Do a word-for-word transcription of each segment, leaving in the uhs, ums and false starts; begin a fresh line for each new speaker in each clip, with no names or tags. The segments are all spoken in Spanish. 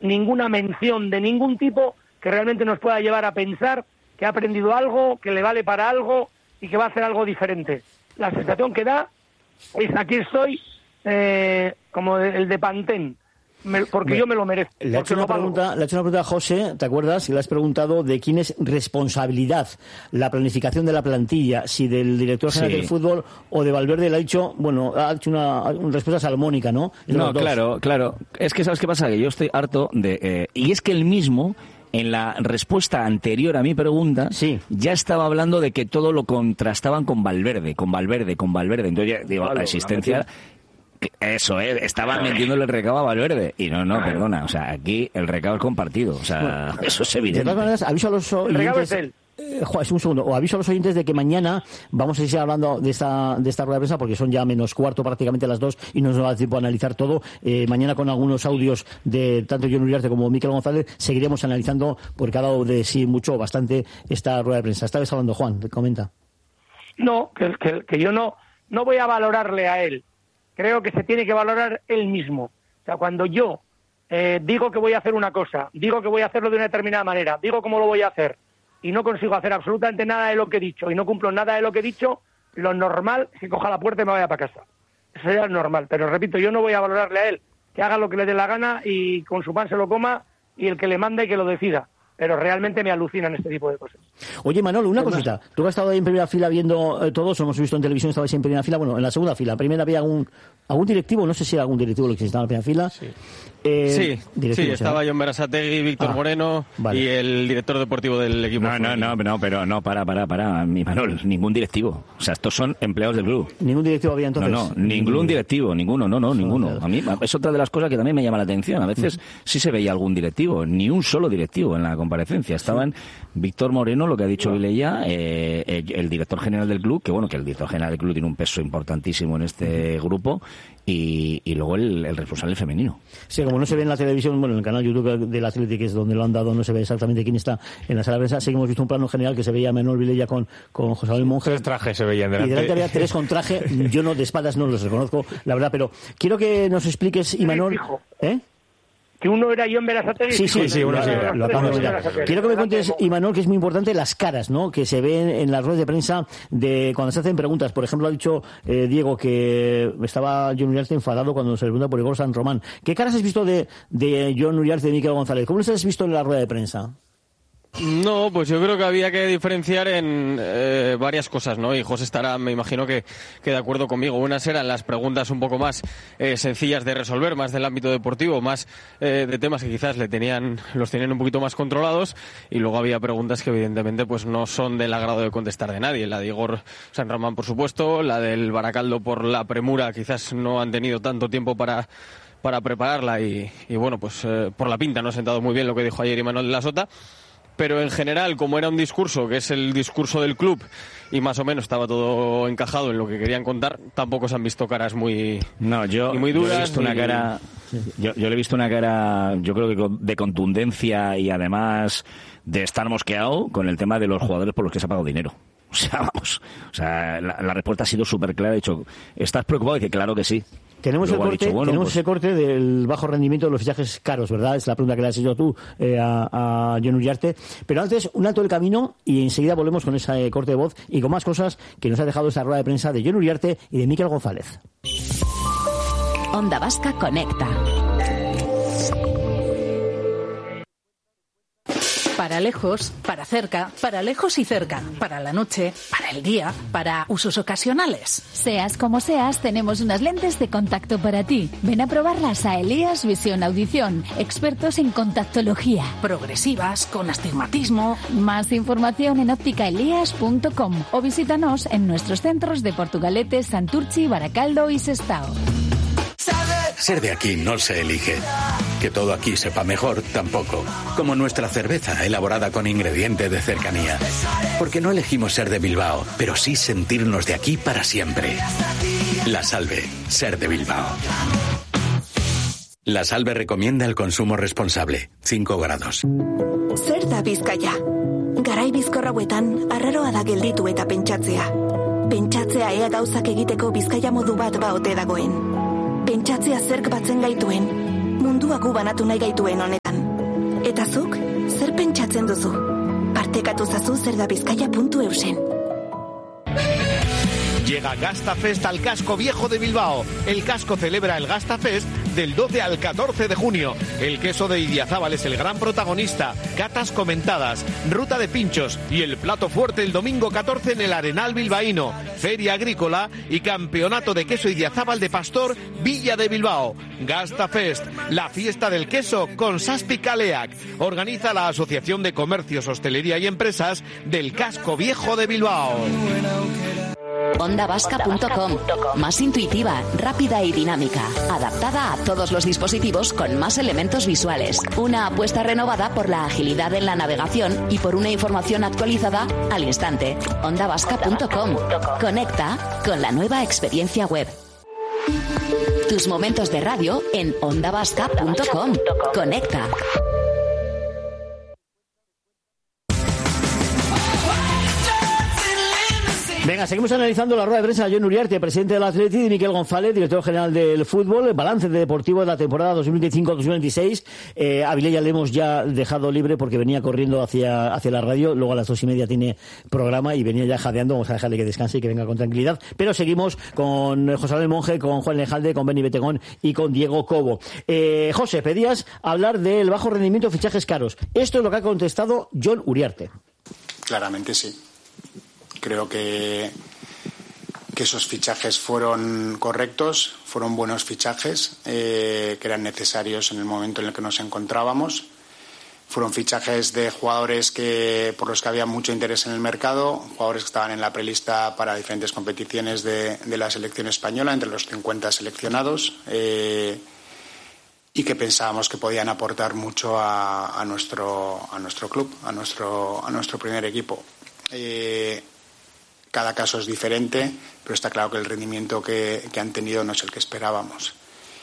ninguna mención de ningún tipo que realmente nos pueda llevar a pensar que ha aprendido algo, que le vale para algo y que va a hacer algo diferente. La sensación que da es aquí estoy eh, como el de Pantén, me, porque me, yo me lo merezco.
Le ha hecho una pregunta, le ha hecho una pregunta a José, ¿te acuerdas? Le has preguntado de quién es responsabilidad la planificación de la plantilla, si del director general sí. del fútbol o de Valverde. Le ha dicho, bueno, ha hecho una, una respuesta salmónica, ¿no?
No, claro, claro. Es que, ¿sabes qué pasa? Que yo estoy harto de... Eh, y es que el mismo... En la respuesta anterior a mi pregunta, sí. ya estaba hablando de que todo lo contrastaban con Valverde, con Valverde, con Valverde. Entonces, ya, digo, la existencia... Eso, ¿eh? Estaban metiéndole el recado a Valverde. Y no, no, perdona. O sea, aquí el recado es compartido. O sea, bueno, eso es evidente.
De todas maneras, aviso a los oyentes... El recado es él. Eh, un segundo, o aviso a los oyentes de que mañana vamos a ir hablando de esta de esta rueda de prensa porque son ya menos cuarto prácticamente las dos y no nos va a dar tiempo a analizar todo. Eh, mañana con algunos audios de tanto John Uriarte como Mikel González seguiremos analizando porque ha dado de sí mucho bastante esta rueda de prensa. Estabas hablando, Juan, comenta.
No, que, que, que yo no, no voy a valorarle a él. Creo que se tiene que valorar él mismo. O sea, cuando yo eh, digo que voy a hacer una cosa, digo que voy a hacerlo de una determinada manera, digo cómo lo voy a hacer, y no consigo hacer absolutamente nada de lo que he dicho y no cumplo nada de lo que he dicho, lo normal es que coja la puerta y me vaya para casa. Eso sería normal, pero repito, yo no voy a valorarle a él, que haga lo que le dé la gana y con su pan se lo coma y el que le mande que lo decida. Pero realmente me alucinan este tipo de cosas.
Oye, Manolo, una cosita. Tú has estado ahí en primera fila viendo eh, todos, hemos visto en televisión, estabais en primera fila, bueno, en la segunda fila. Primera había algún, algún directivo, no sé si era algún directivo lo que estaba en primera fila.
Sí,
eh,
sí, sí, estaba John Berasategui, Víctor ah, Moreno vale. y el director deportivo del equipo.
No, no, no, no, pero no, para, para, para, mi Manol, ningún directivo. O sea, estos son empleados del club.
¿Ningún directivo había entonces?
No, no, ningún directivo, ninguno, no, no, ninguno. A mí es otra de las cosas que también me llama la atención. A veces sí se veía algún directivo, ni un solo directivo en la comparecencia. Estaban Víctor Moreno, lo que ha dicho Vilella, eh, el director general del club, que bueno, que el director general del club tiene un peso importantísimo en este grupo, y, y luego el, el responsable femenino.
Sí, como no se ve en la televisión, bueno, en el canal YouTube del Athletic, que es donde lo han dado, no se ve exactamente quién está en la sala de prensa. Sí que hemos visto un plano general que se veía a Manuel Vilella con, con José Manuel Monge.
Tres trajes se veían delante.
Y delante había tres con traje. Yo no, de espaldas no los reconozco, la verdad, pero quiero que nos expliques, Imanol, ¿eh?
Que uno era John Berasategui.
Sí, sí, sí, uno sí era. Lo acabo de mirar. Quiero que me cuentes, Imanol, que es muy importante, las caras, ¿no?, que se ven en las ruedas de prensa de cuando se hacen preguntas. Por ejemplo, ha dicho eh, Diego que estaba John Uriarte enfadado cuando se le pregunta por Igor San Román. ¿Qué caras has visto de, de John Uriarte y de Mikel González? ¿Cómo los has visto en la rueda de prensa?
No, pues yo creo que había que diferenciar en eh, varias cosas, ¿no? Y José estará, me imagino que, que de acuerdo conmigo. Unas eran las preguntas un poco más eh, sencillas de resolver, más del ámbito deportivo, más eh, de temas que quizás le tenían, los tenían un poquito más controlados, y luego había preguntas que evidentemente pues no son del agrado de contestar de nadie. La de Igor San Román, por supuesto, la del Baracaldo por la premura, quizás no han tenido tanto tiempo para para prepararla y, y bueno, pues eh, por la pinta no ha sentado muy bien lo que dijo ayer Imanol de la Sota. Pero en general, como era un discurso, que es el discurso del club, y más o menos estaba todo encajado en lo que querían contar, tampoco se han visto caras muy,
no, yo,
muy duras.
Yo he visto
ni...
una cara, yo, yo le he visto una cara, yo creo que de contundencia y además de estar mosqueado con el tema de los jugadores por los que se ha pagado dinero. O sea, vamos, o sea, la, la respuesta ha sido súper clara. He dicho, ¿estás preocupado? Y que claro que sí.
Tenemos, el corte, dicho, bueno, tenemos pues... ese corte del bajo rendimiento de los fichajes caros, ¿verdad? Es la pregunta que le has hecho tú eh, a, a John Uriarte. Pero antes, un alto del camino y enseguida volvemos con ese corte de voz y con más cosas que nos ha dejado esta rueda de prensa de John Uriarte y de Mikel González.
Onda Vasca Conecta. Para lejos, para cerca, para lejos y cerca, para la noche, para el día, para usos ocasionales.
Seas como seas, tenemos unas lentes de contacto para ti. Ven a probarlas a Elías Visión Audición, expertos en contactología.
Progresivas, con astigmatismo.
Más información en óptica elías punto com o visítanos en nuestros centros de Portugalete, Santurchi, Baracaldo y Sestao.
Ser de aquí no se elige. Que todo aquí sepa mejor, tampoco. Como nuestra cerveza, elaborada con ingredientes de cercanía. Porque no elegimos ser de Bilbao, pero sí sentirnos de aquí para siempre. La Salve, ser de Bilbao. La Salve recomienda el consumo responsable. cinco grados.
Zer da Bizkaia? Garai bizkor hauetan, arraroa da gelditu eta pentsatzea. Pentsatzea ea gauzak egiteko Bizkaia modu bat ba ote dagoen. Pentsatzea zerk batzen gaituen. mundua gu banatu nahi gaituen honetan. Eta zuk, zer pentsatzen duzu? Partekatu zazu zer da bizkaia puntu eusen.
Llega Gastafest al Casco Viejo de Bilbao. El casco celebra el Gastafest del doce al catorce de junio. El queso de Idiazábal es el gran protagonista. Catas comentadas, ruta de pinchos y el plato fuerte el domingo catorce en el Arenal bilbaíno. Feria agrícola y campeonato de queso Idiazábal de Pastor Villa de Bilbao. Gastafest, la fiesta del queso con Saspi Kaleak. Organiza la Asociación de Comercios, Hostelería y Empresas del Casco Viejo de Bilbao.
onda vasca punto com, más intuitiva, rápida y dinámica, adaptada a todos los dispositivos con más elementos visuales. Una apuesta renovada por la agilidad en la navegación y por una información actualizada al instante. onda vasca punto com. Conecta con la nueva experiencia web. Tus momentos de radio en onda vasca punto com. Conecta.
Venga, seguimos analizando la rueda de prensa de Jon Uriarte, presidente del Atleti, y Miquel González, director general del fútbol, el balance de deportivo de la temporada dos mil veinticinco dos mil veintiséis. Eh, a Vilella le hemos ya dejado libre porque venía corriendo hacia, hacia la radio, luego a las dos y media tiene programa y venía ya jadeando. Vamos a dejarle que descanse y que venga con tranquilidad. Pero seguimos con José Manuel Monge, con Juan Lejalde, con Beni Betegón y con Diego Cobo. Eh, José, pedías hablar del bajo rendimiento de fichajes caros. Esto es lo que ha contestado Jon Uriarte.
Claramente sí. Creo que, que esos fichajes fueron correctos, fueron buenos fichajes, eh, que eran necesarios en el momento en el que nos encontrábamos. Fueron fichajes de jugadores que, por los que había mucho interés en el mercado, jugadores que estaban en la prelista para diferentes competiciones de, de la selección española, entre los cincuenta seleccionados, eh, y que pensábamos que podían aportar mucho a, a, nuestro, a nuestro club, a nuestro, a nuestro primer equipo. Eh, Cada caso es diferente, pero está claro que el rendimiento que, que han tenido no es el que esperábamos.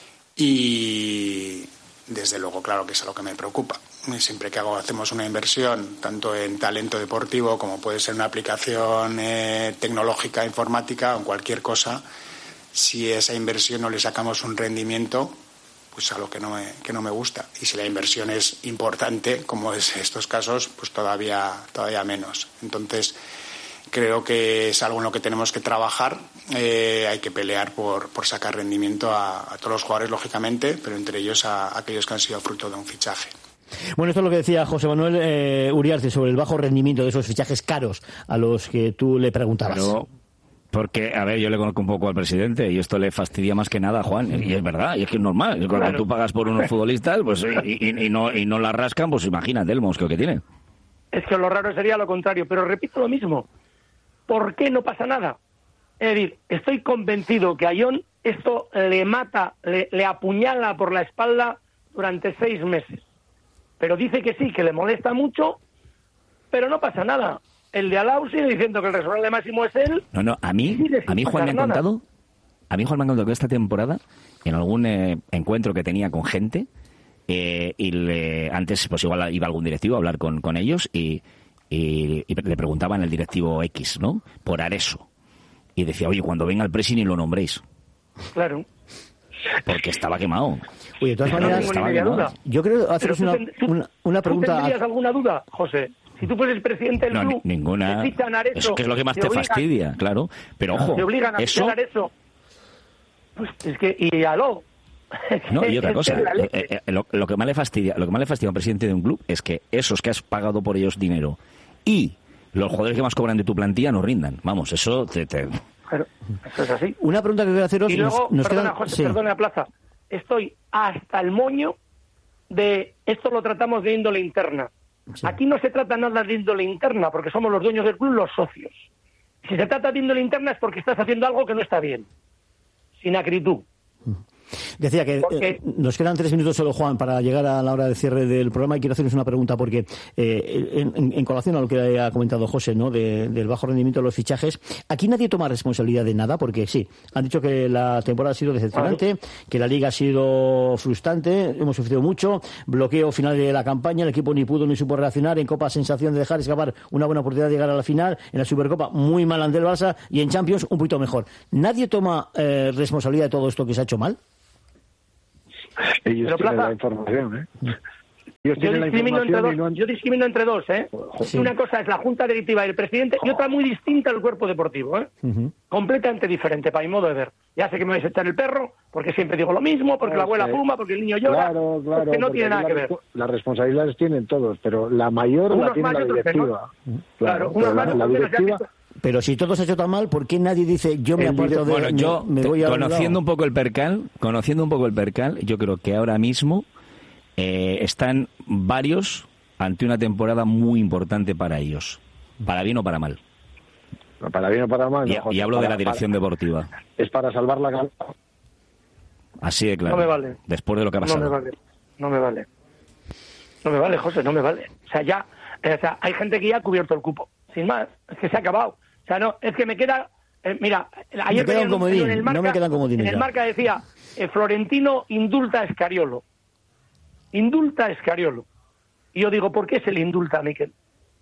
Y desde luego, claro que es algo que me preocupa. Siempre que hago, hacemos una inversión, tanto en talento deportivo como puede ser una aplicación eh, tecnológica, informática o en cualquier cosa, si a esa inversión no le sacamos un rendimiento, pues algo que no me, que no me gusta. Y si la inversión es importante, como es estos casos, pues todavía, todavía menos. Entonces, creo que es algo en lo que tenemos que trabajar. Eh, hay que pelear por, por sacar rendimiento a, a todos los jugadores, lógicamente, pero entre ellos a, a aquellos que han sido fruto de un fichaje.
Bueno, esto es lo que decía José Manuel eh, Uriarte sobre el bajo rendimiento de esos fichajes caros a los que tú le preguntabas.
Pero, porque, a ver, yo le conozco un poco al presidente y esto le fastidia más que nada a Juan. Y es verdad, y es que es normal. Cuando claro. tú pagas por unos futbolistas pues y, y, y, no, y no la rascan, pues imagínate el mosqueo que tiene.
Es que lo raro sería lo contrario, pero repito lo mismo. ¿Por qué no pasa nada? Es decir, estoy convencido que a Jon esto le mata, le, le apuñala por la espalda durante seis meses. Pero dice que sí, que le molesta mucho, pero no pasa nada. El de Alau sigue diciendo que el responsable máximo es él.
No, no, a mí, a mí Juan me ha contado, a mí Juan me ha contado que esta temporada, en algún eh, encuentro que tenía con gente, eh, y le, antes pues igual iba algún directivo a hablar con, con ellos y... Y, y le preguntaban el directivo X, ¿no? Por Areso. Y decía, oye, cuando venga el presi ni lo nombréis.
Claro.
Porque estaba quemado.
Oye, de todas maneras,
no tengo ni duda.
Yo creo haceros una, una, una pregunta.
¿Tú tendrías alguna duda, José? Si tú fueres presidente del
no,
club,
ni, ninguna.
Areso,
eso que es lo que más te,
te
obligan, fastidia, claro. Pero ojo,
te obligan a
eso...
Areso. Pues es que, y aló.
No, y otra cosa, eh, eh, lo, lo que más le fastidia, lo que más le fastidia a un presidente de un club es que esos que has pagado por ellos dinero y los jugadores que más cobran de tu plantilla no rindan. Vamos, eso te... te...
Pero, eso es así.
Una pregunta que quiero haceros...
Y luego,
nos, nos
perdona,
quedan...
José,
sí.
perdona, Plaza. Estoy hasta el moño de... Esto lo tratamos de índole interna. Sí. Aquí no se trata nada de índole interna, porque somos los dueños del club, los socios. Si se trata de índole interna es porque estás haciendo algo que no está bien. Sin acritud.
Decía que eh, nos quedan tres minutos solo, Juan, para llegar a la hora de cierre del programa, y quiero hacerles una pregunta porque eh, en, en colación a lo que ha comentado José, ¿no? De, del bajo rendimiento de los fichajes, aquí nadie toma responsabilidad de nada, porque sí, han dicho que la temporada ha sido decepcionante, que la liga ha sido frustrante, hemos sufrido mucho, bloqueo final de la campaña, el equipo ni pudo ni supo reaccionar, en Copa sensación de dejar escapar una buena oportunidad de llegar a la final, en la Supercopa muy mal ante el Barça y en Champions un poquito mejor. ¿Nadie toma eh, responsabilidad de todo esto que se ha hecho mal?
Ellos
Pero,
tienen
Plaza,
la información, ¿eh? Ellos
yo,
tienen la
discrimino entre dos,
información y no han...
yo discrimino entre dos, ¿eh?
Sí.
Una cosa es la Junta Directiva y el presidente, y otra muy distinta el cuerpo deportivo, ¿eh?
Uh-huh.
Completamente diferente, para mi modo de ver. Ya sé que me vais a echar el perro, porque siempre digo lo mismo, porque
No,
la abuela
sí.
fuma, porque el niño llora,
Claro, claro.
porque no
porque
tiene nada
la
que ver.
respo- Las responsabilidades tienen todos, pero la mayor
Unos
la tiene
más
la
y otros
directiva.
menos.
Claro,
Claro,
pero
unos
la,
más,
la
otros menos,
directiva...
Pero si todo se ha hecho tan mal, ¿por qué nadie dice yo me
El
aparto de...
bueno,
me-
yo,
me
te-
voy a
conociendo un poco el percal, conociendo un poco el percal, yo creo que ahora mismo eh, están varios ante una temporada muy importante para ellos, para bien o para mal.
No, para bien o para mal.
Y,
no, José,
y hablo de
para-
la dirección
para-
deportiva.
Es para salvar la calidad.
Así de claro.
No me vale.
Después de lo que ha
No
pasado.
me vale, no me vale. No me vale, José, no me vale. O sea, ya, o sea, hay gente que ya ha cubierto el cupo, sin más, es que se ha acabado. O sea, no, es que me queda, eh, mira, ayer
queda un
veía
comodín,
en el Marca,
no me quedan comodines
en el
ya.
Marca decía, eh, Florentino indulta a Escariolo. Indulta a Escariolo. Y yo digo, ¿por qué se le indulta a Miquel?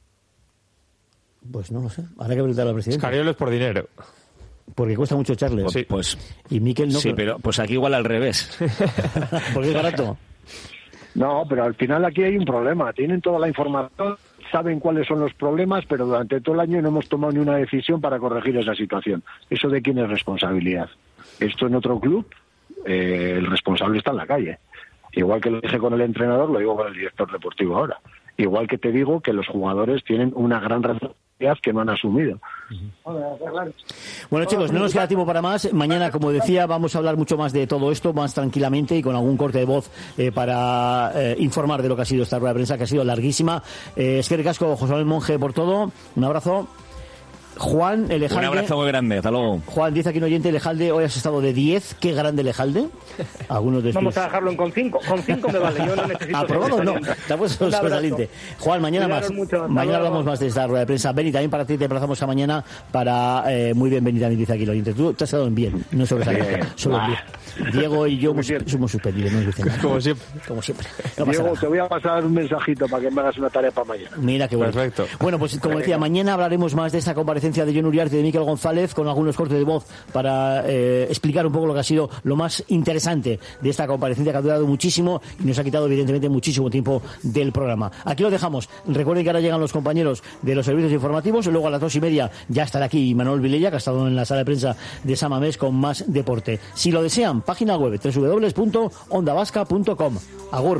Pues no lo sé, habrá que preguntarle al presidente.
Escariolo es por dinero.
Porque cuesta mucho echarle.
Pues, pues
y Miquel no.
sí, pero pues aquí igual al revés.
Porque es barato.
No, pero al final aquí hay un problema. Tienen toda la información, saben cuáles son los problemas, pero durante todo el año no hemos tomado ni una decisión para corregir esa situación. ¿Eso de quién es responsabilidad? Esto en otro club, eh, el responsable está en la calle. Igual que lo dije con el entrenador, lo digo con el director deportivo ahora. Igual que te digo que los jugadores tienen una gran responsabilidad que no han asumido.
Bueno, chicos, no nos queda tiempo para más. Mañana, como decía, vamos a hablar mucho más de todo esto, más tranquilamente y con algún corte de voz eh, para eh, informar de lo que ha sido esta rueda de prensa, que ha sido larguísima. Eh, es que ricasco, José Manuel Monje, por todo. Un abrazo. Juan, Elejalde.
Un abrazo muy grande, hasta luego.
Juan, dice aquí un oyente, Elejalde, hoy has estado de diez. Qué grande Elejalde. Algunos de
Vamos a dejarlo en con cinco. Con cinco me vale, yo no necesito...
¿Aprobado? No, te ha puesto
Un abrazo.
sobresaliente. Juan, mañana
Cuidaros
más.
mucho, hasta
Mañana
luego.
hablamos más de esta rueda de prensa. Beni, también para ti te emplazamos a mañana para... Eh, muy bienvenida, me dice aquí el oyente. Tú te has quedado en bien, no sobresaliente,
Bien.
solo en bien. Diego y yo hemos, somos suspendidos, no nos dicen nada.
Como siempre.
Como siempre. No pasa
Diego,
nada.
te voy a pasar un mensajito para que me hagas una tarea para mañana.
Mira qué bueno.
Perfecto.
Bueno, pues como decía, mañana hablaremos más de esta comparecencia de John Uriarte y de Miquel González con algunos cortes de voz para eh, explicar un poco lo que ha sido lo más interesante de esta comparecencia que ha durado muchísimo y nos ha quitado evidentemente muchísimo tiempo del programa. Aquí lo dejamos. Recuerden que ahora llegan los compañeros de los servicios informativos y luego a las dos y media ya estará aquí Manuel Vilella, que ha estado en la sala de prensa de Samamés con más deporte. Si lo desean, página web doble u doble u doble u punto onda vasca punto com. Agur.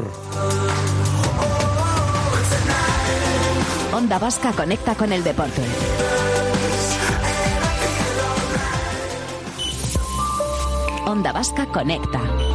Onda Vasca conecta con el deporte. Onda Vasca conecta.